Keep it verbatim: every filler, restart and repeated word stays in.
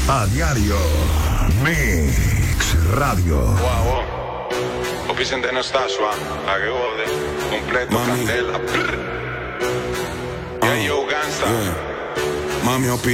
A diario. Mix Radio. Wow, wow. Opisente no está suave. A que gode. Completo, Mami. candela. Yeah, yo, gangsta. Yeah. Mami, opi